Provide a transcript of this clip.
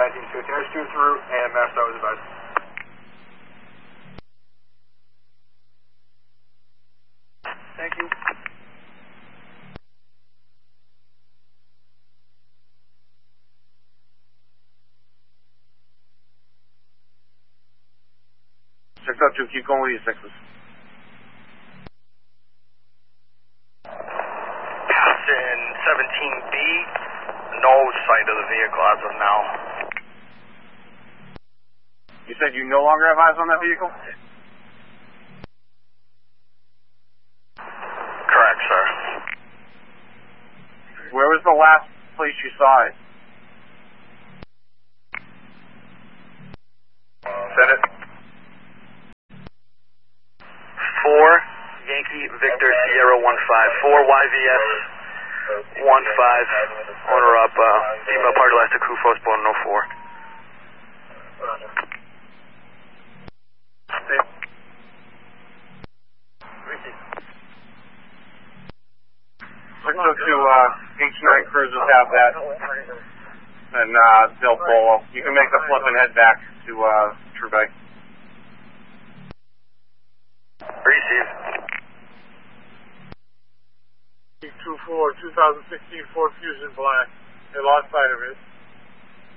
advising to attach to through and mass was advised. Thank you. Checked out 2, keep going with your 6s. In 17B, no sight of the vehicle as of now. You said you no longer have eyes on that vehicle? Correct, sir. Where was the last place you saw it? Senate. 4 Yankee Victor Sierra 15 4 YVS 15 owner up female party last to Kufos born 04. Look to H9 cruisers have that, and they'll follow. You can make the flip and head back to True Bay. Receive. 24 2016 Ford Fusion Black. They lost sight of it.